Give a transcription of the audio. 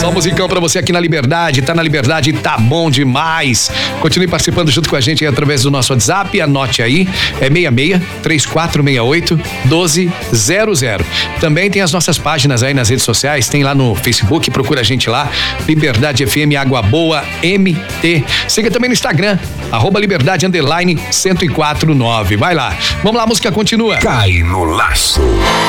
Um musicão pra você aqui na Liberdade. Tá na Liberdade, tá bom demais. Continue participando junto com a gente aí através do nosso WhatsApp. Anote aí, é 66-3468-1200. Também tem as nossas páginas aí nas redes sociais. Tem lá no Facebook, procura a gente lá. Liberdade FM Água Boa MT. Siga também no Instagram, @Liberdade_1049. Vai lá. Vamos lá, a música continua. Cai no laço.